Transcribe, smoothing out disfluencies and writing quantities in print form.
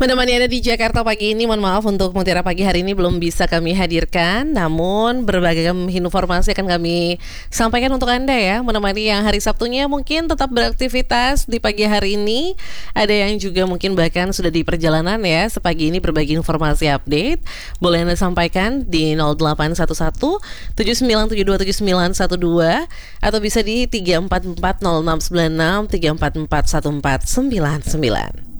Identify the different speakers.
Speaker 1: Menemani Anda di Jakarta pagi ini, mohon maaf untuk Mutiara Pagi hari ini belum bisa kami hadirkan. Namun berbagai informasi akan kami sampaikan untuk Anda ya. Menemani yang hari Sabtunya mungkin tetap beraktivitas di pagi hari ini. Ada yang juga mungkin bahkan sudah di perjalanan ya. Sepagi ini berbagi informasi update. Boleh Anda sampaikan di 0811 79727912 atau bisa di 3440696 3441499.